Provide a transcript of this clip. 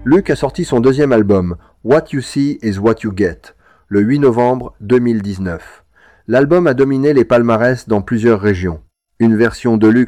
Luke a sorti son deuxième album, What You See Is What You Get, le 8 novembre 2019. L'album a dominé les palmarès dans plusieurs régions. Une version deluxe